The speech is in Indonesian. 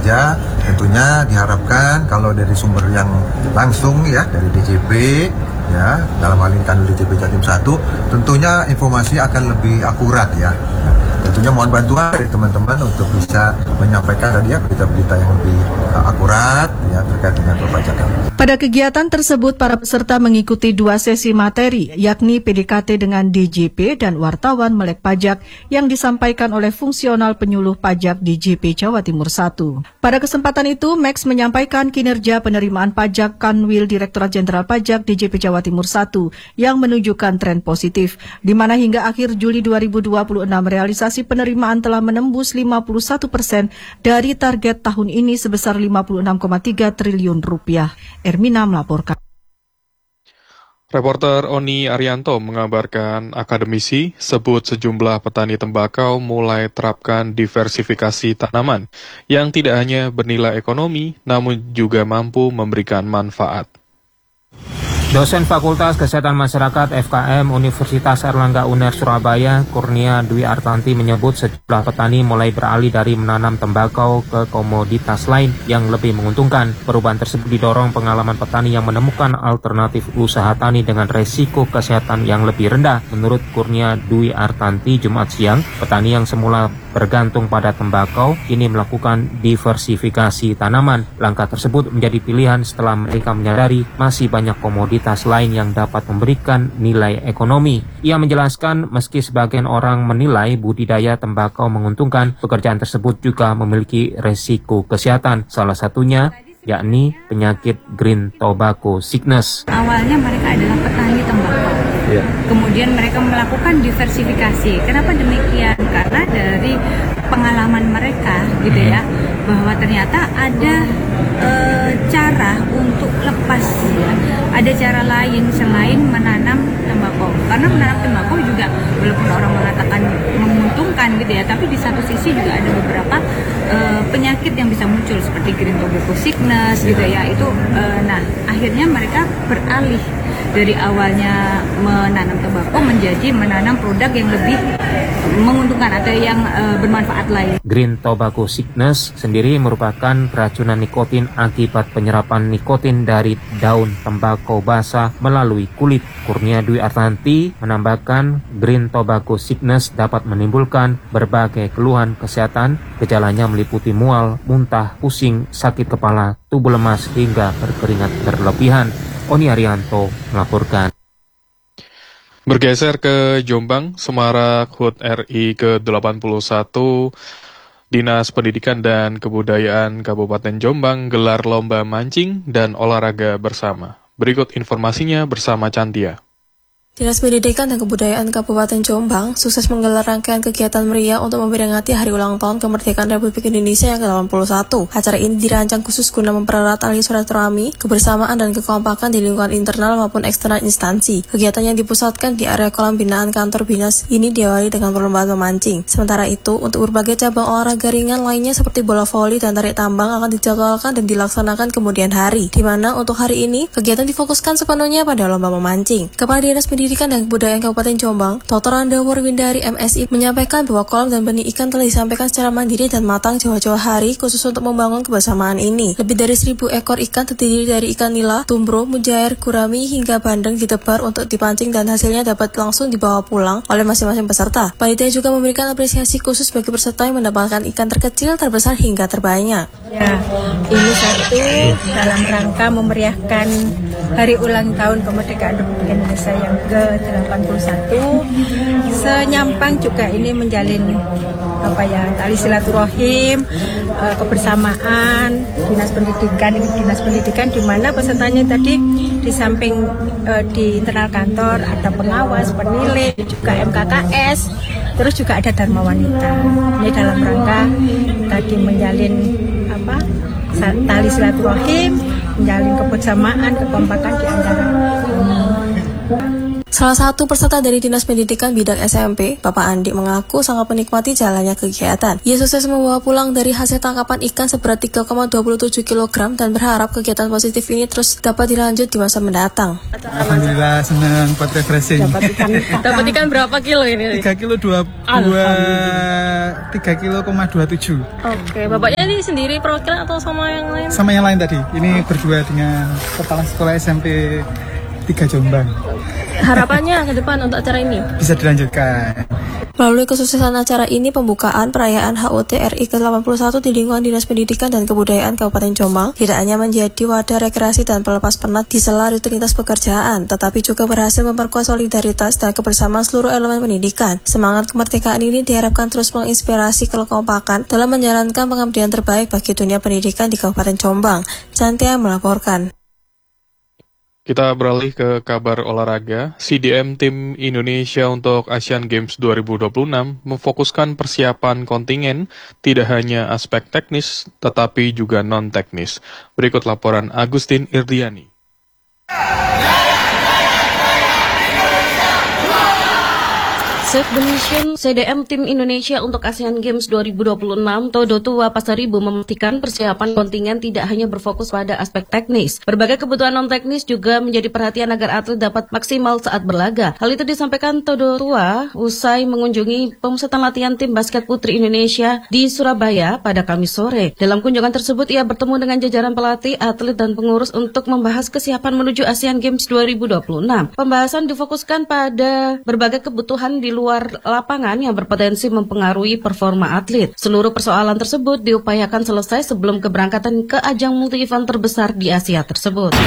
saja. Tentunya diharapkan kalau dari sumber yang langsung ya dari DJP ya, dalam hal ini Kanwil DJP Jatim 1, tentunya informasi akan lebih akurat ya. Tentunya mohon bantuan dari teman-teman untuk bisa menyampaikan tadi ya berita-berita yang lebih akurat ya terkait dengan perpajakan. Pada kegiatan tersebut, para peserta mengikuti 2 sesi materi, yakni PDKT dengan DJP dan wartawan melek pajak yang disampaikan oleh fungsional penyuluh pajak DJP Jawa Timur 1. Pada kesempatan itu, Max menyampaikan kinerja penerimaan pajak Kanwil Direktorat Jenderal Pajak DJP Jawa Timur 1 yang menunjukkan tren positif, di mana hingga akhir Juli 2026 realisasi penerimaan telah menembus 51% dari target tahun ini sebesar 56,3 triliun rupiah. Ermina melaporkan. Reporter Oni Arianto mengabarkan akademisi sebut sejumlah petani tembakau mulai terapkan diversifikasi tanaman yang tidak hanya bernilai ekonomi namun juga mampu memberikan manfaat. Dosen Fakultas Kesehatan Masyarakat FKM Universitas Airlangga UNER Surabaya, Kurnia Dwi Artanti menyebut sejumlah petani mulai beralih dari menanam tembakau ke komoditas lain yang lebih menguntungkan. Perubahan tersebut didorong pengalaman petani yang menemukan alternatif usaha tani dengan resiko kesehatan yang lebih rendah. Menurut Kurnia Dwi Artanti Jumat siang, petani yang semula bergantung pada tembakau kini melakukan diversifikasi tanaman. Langkah tersebut menjadi pilihan setelah mereka menyadari masih banyak komoditas lain yang dapat memberikan nilai ekonomi. Ia menjelaskan meski sebagian orang menilai budidaya tembakau menguntungkan, pekerjaan tersebut juga memiliki resiko kesehatan. Salah satunya yakni penyakit green tobacco sickness. Awalnya mereka adalah petani tembakau. Kemudian mereka melakukan diversifikasi. Kenapa demikian? Karena dari pengalaman mereka gitu ya, bahwa ternyata ada cara untuk lepas ya. Ada cara lain selain menanam tembakau. Karena menanam tembakau juga walaupun orang mengatakan menguntungkan gitu ya, tapi di satu sisi juga ada beberapa penyakit yang bisa muncul seperti green tobacco sickness gitu ya. Itu nah akhirnya mereka beralih dari awalnya menanam tembakau menjadi menanam produk yang lebih menguntungkan atau yang bermanfaat lain. Green tobacco sickness sendiri merupakan keracunan nikotin akibat penyerapan nikotin dari daun tembakau basah melalui kulit. Kurnia Dwi Artanti menambahkan green tobacco sickness dapat menimbulkan berbagai keluhan kesehatan. Gejalanya meliputi mual, muntah, pusing, sakit kepala, tubuh lemas hingga berkeringat berlebihan. Oni Arianto melaporkan. Bergeser ke Jombang, Semarak HUT RI ke-81, Dinas Pendidikan dan Kebudayaan Kabupaten Jombang gelar lomba mancing dan olahraga bersama. Berikut informasinya bersama Cantia. Dinas Pendidikan dan Kebudayaan Kabupaten Jombang sukses menggelar rangkaian kegiatan meriah untuk memperingati Hari Ulang Tahun Kemerdekaan Republik Indonesia yang ke-81. Acara ini dirancang khusus guna mempererat tali silaturahmi, kebersamaan dan kekompakan di lingkungan internal maupun eksternal instansi. Kegiatan yang dipusatkan di area kolam binaan kantor Binas ini diawali dengan perlombaan memancing. Sementara itu, untuk berbagai cabang olahraga ringan lainnya seperti bola voli dan tarik tambang akan dijadwalkan dan dilaksanakan kemudian hari, di mana untuk hari ini kegiatan difokuskan sepenuhnya pada lomba memancing. Kepala Dinas Pendidikan dan Kebudayaan Kabupaten Jombang, Dr. Randa Warwindari MSI menyampaikan bahwa kolam dan benih ikan telah disampaikan secara mandiri dan matang jauh-jauh hari khusus untuk membangun kebersamaan ini. Lebih dari 1.000 ekor ikan terdiri dari ikan nila, tumbro, mujair, gurami hingga bandeng ditebar untuk dipancing dan hasilnya dapat langsung dibawa pulang oleh masing-masing peserta. Panitia juga memberikan apresiasi khusus bagi peserta yang mendapatkan ikan terkecil, terbesar hingga terbanyak. Ya, ini satu dalam rangka memeriahkan Hari Ulang Tahun Kemerdekaan Republik Indonesia yang ke-81. Senyampang juga ini menjalin tali silaturahim, kebersamaan Dinas Pendidikan di mana pesertanya tadi di samping di internal kantor ada pengawas, penilai, juga MKKS, terus juga ada Dharma Wanita. Ini dalam rangka tadi menjalin tali silaturahim, menjalin kebersamaan, kekompakan di antara Salah satu peserta dari Dinas Pendidikan bidang SMP, Bapak Andi mengaku sangat menikmati jalannya kegiatan. Ia sukses membawa pulang dari hasil tangkapan ikan seberat 3,27 kg dan berharap kegiatan positif ini terus dapat dilanjut di masa mendatang. Alhamdulillah senang buat refreshing. Dapat ikan berapa kilo ini? 3 kilo 3,27. Oke, Bapaknya ini sendiri perwakilan atau sama yang lain? Sama yang lain tadi. Ini berdua dengan Kepala Sekolah SMP 3 Jombang. Harapannya ke depan untuk acara ini? Bisa dilanjutkan. Melalui kesuksesan acara ini, pembukaan perayaan HUT RI ke-81 di lingkungan Dinas Pendidikan dan Kebudayaan Kabupaten Jombang tidak hanya menjadi wadah rekreasi dan pelepas penat di sela rutinitas pekerjaan, tetapi juga berhasil memperkuat solidaritas dan kebersamaan seluruh elemen pendidikan. Semangat kemerdekaan ini diharapkan terus menginspirasi kekompakan dalam menjalankan pengabdian terbaik bagi dunia pendidikan di Kabupaten Jombang. Cantia melaporkan. Kita beralih ke kabar olahraga. CDM Tim Indonesia untuk Asian Games 2026 memfokuskan persiapan kontingen tidak hanya aspek teknis, tetapi juga non-teknis. Berikut laporan Agustin Irdiani. Save the Mission CDM Tim Indonesia untuk Asian Games 2026 Todo Tua Pasaribu memastikan persiapan kontingen tidak hanya berfokus pada aspek teknis. Berbagai kebutuhan non-teknis juga menjadi perhatian agar atlet dapat maksimal saat berlaga. Hal itu disampaikan Todo Tua usai mengunjungi pemusatan latihan tim basket putri Indonesia di Surabaya pada Kamis sore. Dalam kunjungan tersebut ia bertemu dengan jajaran pelatih, atlet dan pengurus untuk membahas kesiapan menuju Asian Games 2026. Pembahasan difokuskan pada berbagai kebutuhan di luar lapangan yang berpotensi mempengaruhi performa atlet. Seluruh persoalan tersebut diupayakan selesai sebelum keberangkatan ke ajang multi-event terbesar di Asia tersebut.